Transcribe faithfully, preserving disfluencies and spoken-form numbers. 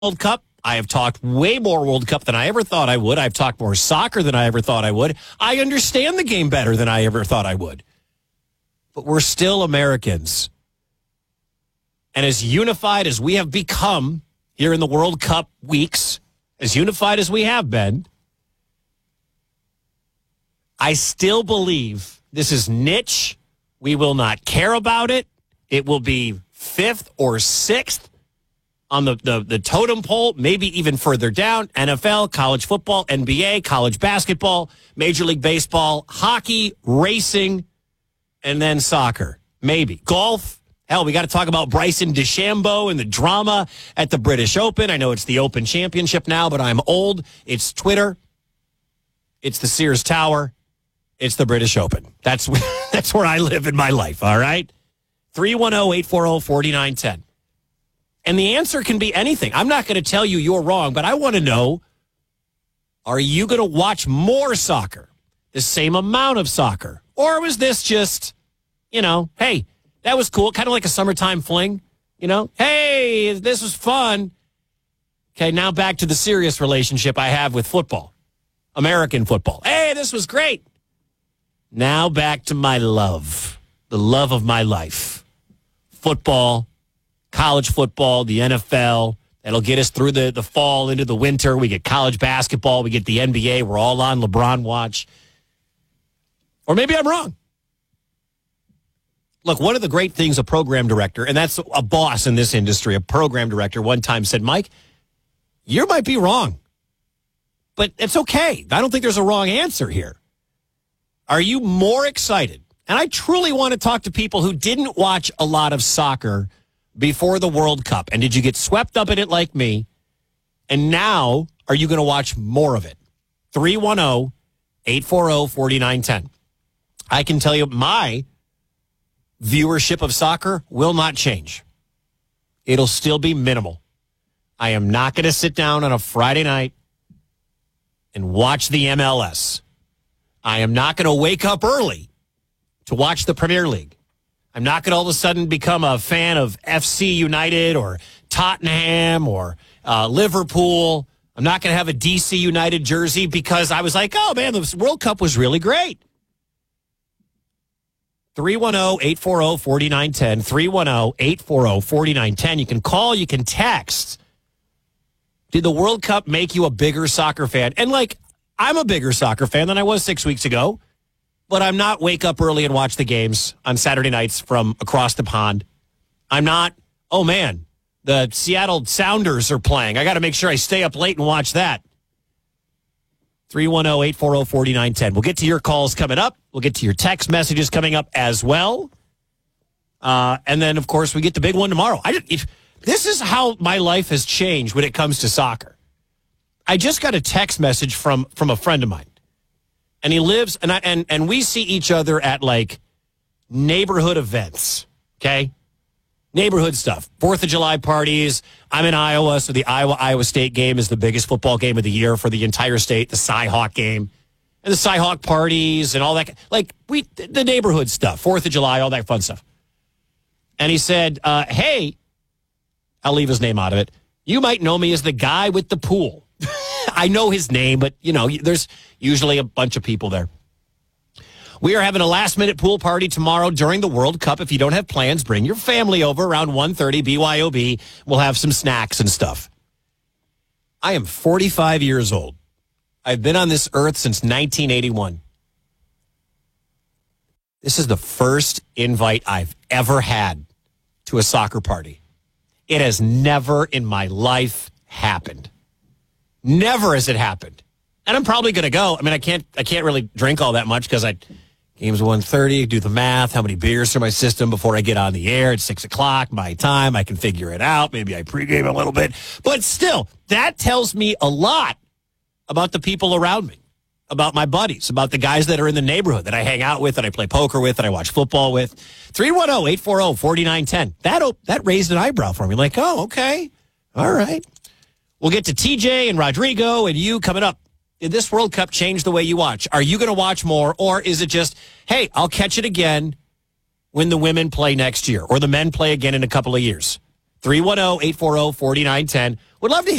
World Cup. I have talked way more World Cup than I ever thought I would. I've talked more soccer than I ever thought I would. I understand the game better than I ever thought I would. But we're still Americans. And as unified as we have become here in the World Cup weeks, as unified as we have been, I still believe this is niche. We will not care about it. It will be fifth or sixth on the, the, the totem pole, maybe even further down. N F L, college football, N B A, college basketball, Major League Baseball, hockey, racing, and then soccer. Maybe. Golf. Hell, we got to talk about Bryson DeChambeau and the drama at the British Open. I know it's the Open Championship now, but I'm old. It's Twitter. It's the Sears Tower. It's the British Open. That's, that's where I live in my life, all right? three one zero, eight four zero, four nine one zero. And the answer can be anything. I'm not going to tell you you're wrong, but I want to know, are you going to watch more soccer, the same amount of soccer? Or was this just, you know, hey, that was cool, kind of like a summertime fling, you know? Hey, this was fun. Okay, now back to the serious relationship I have with football, American football. Hey, this was great. Now back to my love, the love of my life, football. College football, the N F L. That'll get us through the, the fall into the winter. We get college basketball. We get the N B A. We're all on LeBron watch. Or maybe I'm wrong. Look, one of the great things a program director, and that's a boss in this industry, a program director, one time said, Mike, you might be wrong. But it's okay. I don't think there's a wrong answer here. Are you more excited? And I truly want to talk to people who didn't watch a lot of soccer before the World Cup. And did you get swept up in it like me? And now, are you going to watch more of it? three one zero, eight four zero, four nine one zero. I can tell you my viewership of soccer will not change. It'll still be minimal. I am not going to sit down on a Friday night and watch the M L S. I am not going to wake up early to watch the Premier League. I'm not going to all of a sudden become a fan of F C United or Tottenham or uh, Liverpool. I'm not going to have a D C United jersey because I was like, oh, man, the World Cup was really great. three one zero, eight four zero, four nine one zero. three one zero, eight four zero, four nine one zero. You can call, you can text. Did the World Cup make you a bigger soccer fan? And, like, I'm a bigger soccer fan than I was six weeks ago. But I'm not wake up early and watch the games on Saturday nights from across the pond. I'm not, oh, man, the Seattle Sounders are playing. I got to make sure I stay up late and watch that. three one zero, eight four zero, four nine one zero. We'll get to your calls coming up. We'll get to your text messages coming up as well. Uh, and then, of course, we get the big one tomorrow. I, if, this is how my life has changed when it comes to soccer. I just got a text message from, from a friend of mine. And he lives, and I, and and we see each other at, like, neighborhood events, okay? Neighborhood stuff. Fourth of July parties. I'm in Iowa, so the Iowa-Iowa State game is the biggest football game of the year for the entire state, the Cy-Hawk game. And the Cy-Hawk parties and all that. Like, we the neighborhood stuff, Fourth of July, all that fun stuff. And he said, uh, hey, I'll leave his name out of it. You might know me as the guy with the pool. I know his name, but, you know, there's usually a bunch of people there. We are having a last-minute pool party tomorrow during the World Cup. If you don't have plans, bring your family over around one thirty, B Y O B. We'll have some snacks and stuff. I am forty-five years old. I've been on this earth since nineteen eighty-one. This is the first invite I've ever had to a soccer party. It has never in my life happened. Never has it happened. And I'm probably going to go. I mean, I can't I can't really drink all that much because I game's one thirty, do the math, how many beers through my system before I get on the air at six o'clock, my time. I can figure it out. Maybe I pregame a little bit. But still, that tells me a lot about the people around me, about my buddies, about the guys that are in the neighborhood that I hang out with, that I play poker with, that I watch football with. three one zero, eight four zero, four nine one zero. That, that raised an eyebrow for me. Like, oh, okay. All right. We'll get to T J and Rodrigo and you coming up. Did this World Cup change the way you watch? Are you going to watch more, or is it just, hey, I'll catch it again when the women play next year or the men play again in a couple of years? three one zero, eight four zero, four nine one zero. Would love to hear